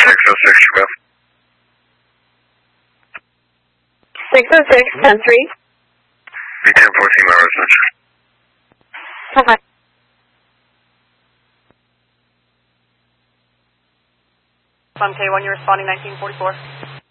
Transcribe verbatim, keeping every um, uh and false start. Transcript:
six oh six, Trevor. six oh six, ten three. B ten fourteen, my residence. Okay. From K one, you're responding nineteen forty-four.